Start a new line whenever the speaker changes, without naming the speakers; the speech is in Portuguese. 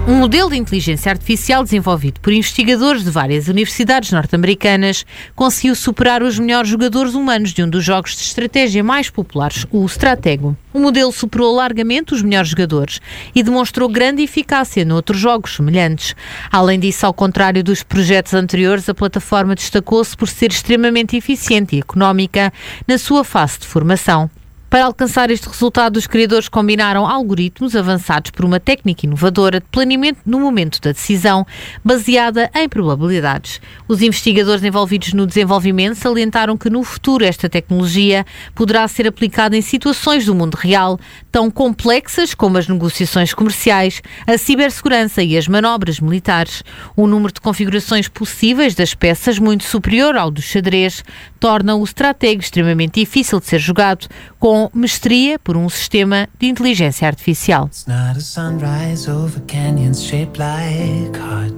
Um modelo de inteligência artificial desenvolvido por investigadores de várias universidades norte-americanas conseguiu superar os melhores jogadores humanos de um dos jogos de estratégia mais populares, o Stratego. O modelo superou largamente os melhores jogadores e demonstrou grande eficácia noutros jogos semelhantes. Além disso, ao contrário dos projetos anteriores, a plataforma destacou-se por ser extremamente eficiente e económica na sua fase de formação. Para alcançar este resultado, os criadores combinaram algoritmos avançados por uma técnica inovadora de planeamento no momento da decisão, baseada em probabilidades. Os investigadores envolvidos no desenvolvimento salientaram que no futuro esta tecnologia poderá ser aplicada em situações do mundo real, tão complexas como as negociações comerciais, a cibersegurança e as manobras militares. O número de configurações possíveis das peças, muito superior ao do xadrez, torna o Stratego extremamente difícil de ser jogado, com mestria por um sistema de inteligência artificial.